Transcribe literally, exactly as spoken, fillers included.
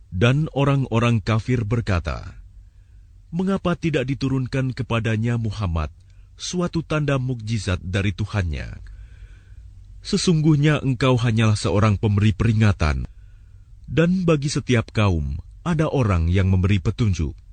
Dan orang-orang kafir berkata, "Mengapa tidak diturunkan kepadanya Muhammad suatu tanda mukjizat dari Tuhannya? Sesungguhnya engkau hanyalah seorang pemberi peringatan, dan bagi setiap kaum ada orang yang memberi petunjuk."